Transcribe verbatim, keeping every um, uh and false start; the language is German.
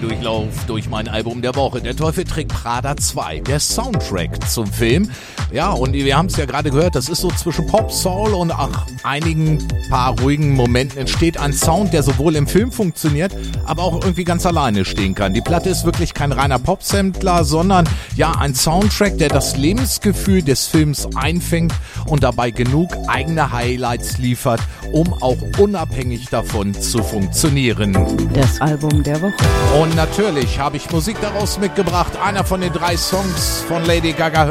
Schnelldurchlauf durch mein Album der Woche. Der Teufel trägt Prada zwei, der Soundtrack zum Film. Ja, und wir haben es ja gerade gehört, das ist so zwischen Pop, Soul und ach, einigen paar ruhigen Momenten entsteht ein Sound, der sowohl im Film funktioniert, aber auch irgendwie ganz alleine stehen kann. Die Platte ist wirklich kein reiner Pop-Sampler, sondern ja, ein Soundtrack, der das Lebensgefühl des Films einfängt und dabei genug eigene Highlights liefert, um auch unabhängig davon zu funktionieren. Das Album der Woche. Und natürlich habe ich Musik daraus mitgebracht. Einer von den drei Songs von Lady Gaga